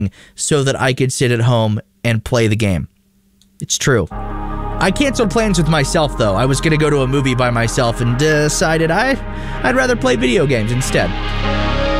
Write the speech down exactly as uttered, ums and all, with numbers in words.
so that I could sit at home and play the game. It's true. I canceled plans with myself, though. I was going to go to a movie by myself and decided I, I'd rather play video games instead.